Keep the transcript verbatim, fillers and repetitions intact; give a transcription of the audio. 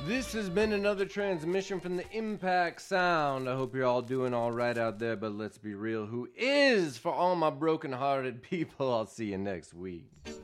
This has been another transmission from the Impact Sound. I hope you're all doing all right out there, but let's be real. Who is? For all my broken-hearted people, I'll see you next week.